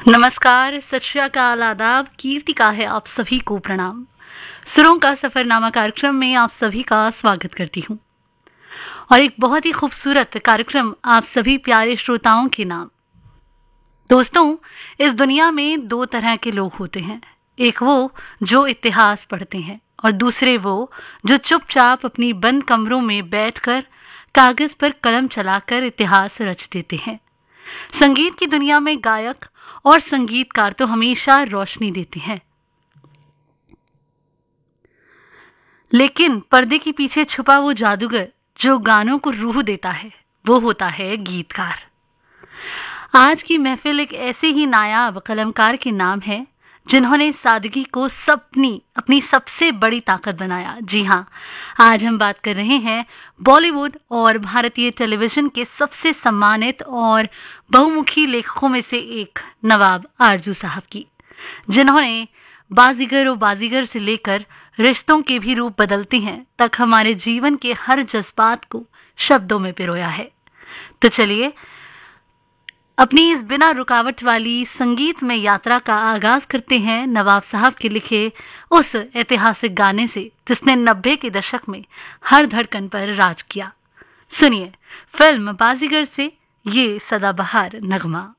नमस्कार, सत श्री अकाल, आदाब, कीर्ति का है आप सभी को प्रणाम। सुरों का सफरनामा कार्यक्रम में आप सभी का स्वागत करती हूँ और एक बहुत ही खूबसूरत कार्यक्रम आप सभी प्यारे श्रोताओं के नाम। दोस्तों, इस दुनिया में दो तरह के लोग होते हैं। एक वो जो इतिहास पढ़ते हैं और दूसरे वो जो चुपचाप अपनी बंद कमरों में बैठकर कागज पर कलम चलाकर इतिहास रच देते हैं। संगीत की दुनिया में गायक और संगीतकार तो हमेशा रोशनी देते हैं, लेकिन पर्दे के पीछे छुपा वो जादूगर जो गानों को रूह देता है, वो होता है गीतकार। आज की महफिल एक ऐसे ही नायाब कलमकार के नाम है जिन्होंने सादगी को अपनी सबसे बड़ी ताकत बनाया। जी हाँ, आज हम बात कर रहे हैं बॉलीवुड और भारतीय टेलीविजन के सबसे सम्मानित और बहुमुखी लेखकों में से एक नवाब आरजू साहब की, जिन्होंने बाजीगर और बाजीगर से लेकर रिश्तों के भी रूप बदलते हैं तक हमारे जीवन के हर जज्बात को शब्दों में पिरोया है। तो चलिए अपनी इस बिना रुकावट वाली संगीत में यात्रा का आगाज करते हैं नवाब साहब के लिखे उस ऐतिहासिक गाने से जिसने 90 के दशक में हर धड़कन पर राज किया। सुनिए फिल्म बाजीगर से ये सदाबहार नगमा।